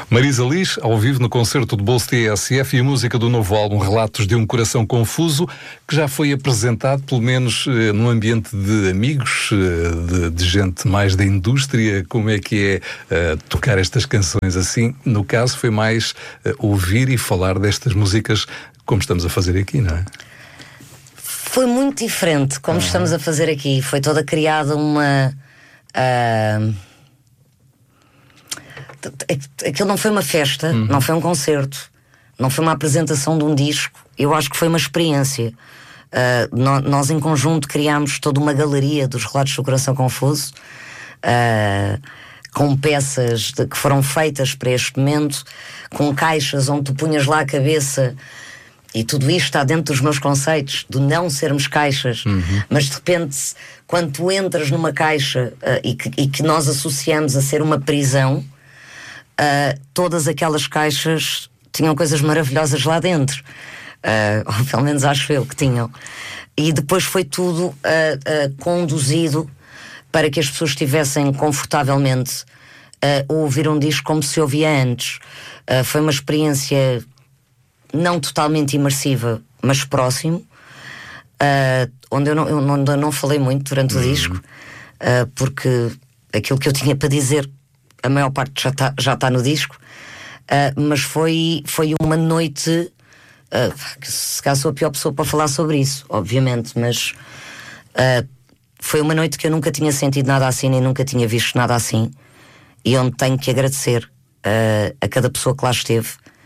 Marisa Liz, ao vivo no concerto de bolso TSF, e a música do novo álbum Relatos de um Coração Confuso, que já foi apresentado, pelo menos num ambiente de amigos, de gente mais da indústria. Como é que é tocar estas canções assim? No caso foi mais ouvir e falar destas músicas como estamos a fazer aqui, não é? Foi muito diferente como estamos a fazer aqui. Foi toda criada uma... Aquilo não foi uma festa, não foi um concerto, não foi uma apresentação de um disco. Eu acho que foi uma experiência. Nós em conjunto criámos toda uma galeria dos Relatos do Coração Confuso, com peças que foram feitas para este momento, com caixas onde tu punhas lá a cabeça. E tudo isto está dentro dos meus conceitos de não sermos caixas, mas de repente, quando tu entras numa caixa e que nós associamos a ser uma prisão, todas aquelas caixas tinham coisas maravilhosas lá dentro, ou pelo menos acho eu que tinham. E depois foi tudo conduzido para que as pessoas estivessem confortavelmente a ouvir um disco como se ouvia antes. Foi uma experiência não totalmente imersiva, mas próximo, onde eu não falei muito durante o disco, porque aquilo que eu tinha para dizer, a maior parte já está no disco, mas foi uma noite, que se calhar sou a pior pessoa para falar sobre isso, obviamente, mas foi uma noite que eu nunca tinha sentido nada assim, nem nunca tinha visto nada assim, e onde tenho que agradecer a cada pessoa que lá esteve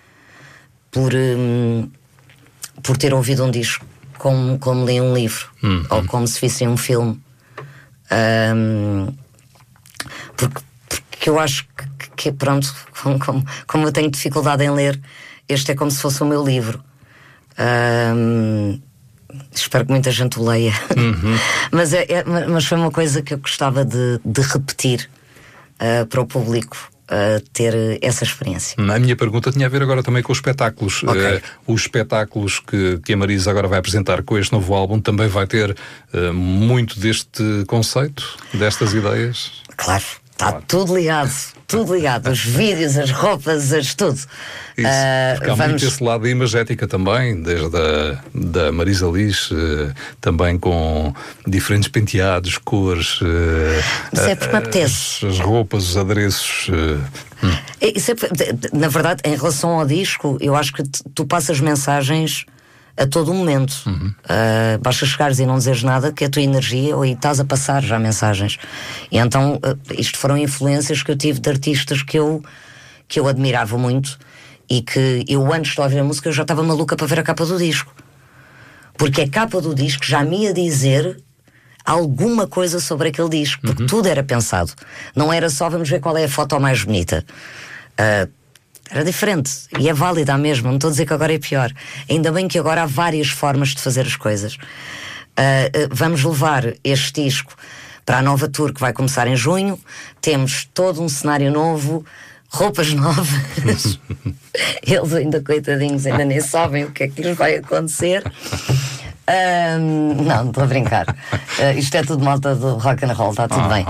por ter ouvido um disco como li um livro, ou como se visse um filme, porque eu acho que pronto, como eu tenho dificuldade em ler, este é como se fosse o meu livro. Espero que muita gente o leia. Mas foi uma coisa que eu gostava de repetir para o público, ter essa experiência. A minha pergunta tinha a ver agora também com os espetáculos. Okay. Os espetáculos que a Marisa agora vai apresentar com este novo álbum também vai ter muito deste conceito, destas ideias? Claro, está tudo ligado. Tudo ligado, os vídeos, as roupas, tudo. Isso, porque há muito esse lado da imagética também, desde da Marisa Liz, também com diferentes penteados, cores, isso é porque me apetece. As roupas, os adereços. Isso na verdade, em relação ao disco, eu acho que tu passas mensagens a todo o momento. Basta chegares e não dizeres nada, que é a tua energia, ou estás a passar já mensagens. E então isto foram influências que eu tive de artistas que eu admirava muito, e que eu, antes de ouvir a música, eu já estava maluca para ver a capa do disco, porque a capa do disco já me ia dizer alguma coisa sobre aquele disco, porque tudo era pensado. Não era só vamos ver qual é a foto mais bonita. Era diferente, e é válida mesmo. Não estou a dizer que agora é pior. Ainda bem que agora há várias formas de fazer as coisas. Vamos levar este disco para a nova tour que vai começar em junho. Temos todo um cenário novo, roupas novas. Eles ainda, coitadinhos, ainda nem sabem o que é que lhes vai acontecer. Não estou a brincar. Isto é tudo malta do rock and roll, está tudo bem.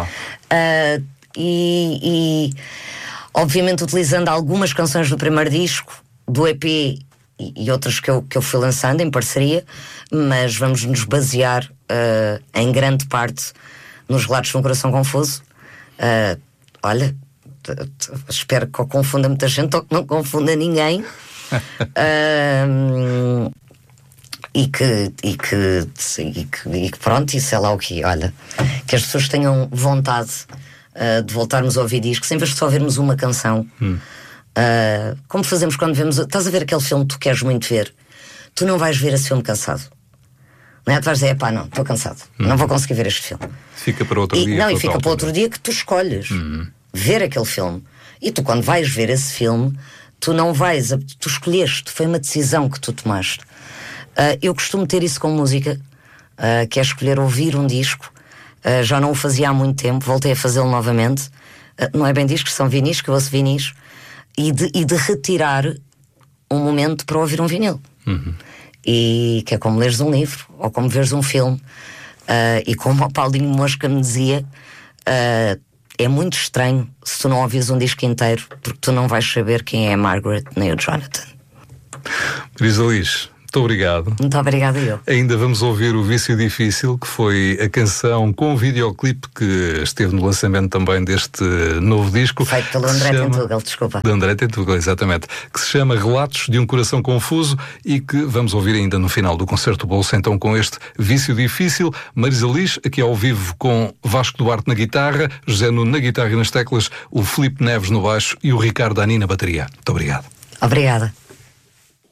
Obviamente utilizando algumas canções do primeiro disco, do EP e outras que eu fui lançando em parceria, mas vamos nos basear em grande parte nos Relatos de um Coração Confuso. Olha, espero que confunda muita gente ou que não confunda ninguém. E que pronto, e sei lá o que. Olha, que as pessoas tenham vontade de voltarmos a ouvir discos, em vez de só ouvirmos uma canção, como fazemos quando vemos. Estás a ver aquele filme que tu queres muito ver, tu não vais ver esse filme cansado, não é? Tu vais dizer, epá, não, estou cansado, não vou conseguir ver este filme. Fica para outro dia. Não, e fica para outro dia que tu escolhes ver aquele filme. E tu, quando vais ver esse filme, tu não vais, tu escolheste, foi uma decisão que tu tomaste. Eu costumo ter isso com música, que é escolher ouvir um disco. Já não o fazia há muito tempo, voltei a fazê-lo novamente. Não é bem discos, são vinis, que eu ouço vinis. E de retirar um momento para ouvir um vinil. E que é como leres um livro, ou como veres um filme. E como o Paulinho Mosca me dizia, é muito estranho se tu não ouvires um disco inteiro, porque tu não vais saber quem é a Margaret nem o Jonathan. Marisa Liz, muito obrigado. Muito obrigada eu. Ainda vamos ouvir o Vício Difícil, que foi a canção com o videoclipe que esteve no lançamento também deste novo disco. Feito pelo André Tentugal, desculpa. De André Tentugal, exatamente. Que se chama Relatos de um Coração Confuso e que vamos ouvir ainda no final do Concerto Bolso, então com este Vício Difícil. Marisa Liz, aqui ao vivo com Vasco Duarte na guitarra, José Nuno na guitarra e nas teclas, o Filipe Neves no baixo e o Ricardo Ani na bateria. Muito obrigado. Obrigada.